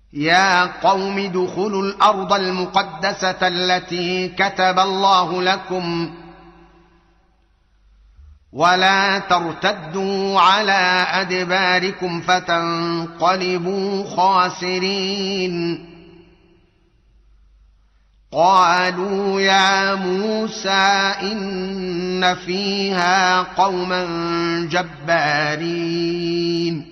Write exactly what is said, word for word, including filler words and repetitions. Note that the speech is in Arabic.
يا قوم ادخلوا الأرض المقدسة التي كتب الله لكم ولا ترتدوا على أدباركم فتنقلبوا خاسرين. قالوا يا موسى إن فيها قوما جبارين